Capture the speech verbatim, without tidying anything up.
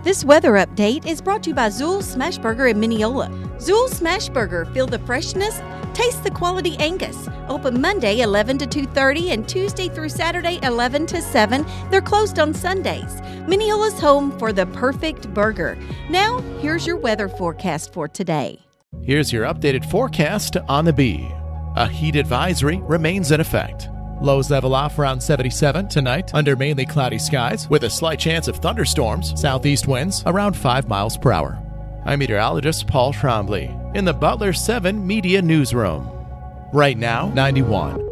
This weather update is brought to you by Zool's Smashburger in Mineola. Zool's Smashburger, feel the freshness, taste the quality Angus. Open Monday eleven to two thirty and Tuesday through Saturday eleven to seven. They're closed on Sundays. Mineola's home for the perfect burger. Now, here's your weather forecast for today. Here's your updated forecast on the Bee. A heat advisory remains in effect. Lows level off around seventy-seven tonight under mainly cloudy skies with a slight chance of thunderstorms, southeast winds around five miles per hour. I'm meteorologist Paul Trombley in the Butler seven Media Newsroom. Right now, ninety-one.